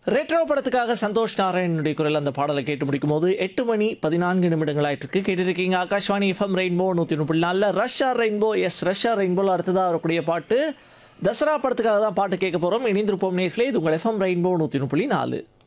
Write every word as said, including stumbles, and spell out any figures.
Retro படத்துக்காக சந்தோஷ் நாராயணனுடைய குரல் அந்த பாடலை கேட்டு முடிக்கும் போது எட்டு மணி பதினான்கு நிமிடங்கள் ஆயிட்டு இருக்கு. கேட்டிருக்கீங்க ஆகாஷ்வாணி எஃப்எம் ரெயின்போ நூற்றி முப்பது நாலில் ரஷ்யா ரெயின்போ. எஸ், ரஷ்யா ரெயின்போல அடுத்ததாக வரக்கூடிய பாட்டு தசரா படத்துக்காக தான் பாட்டு கேட்க போகிறோம். இணைந்திருப்போம் நேர்களே, இது உங்கள் எஃப்எம் ரெயின்போ நூற்றி முப்பது நாலு.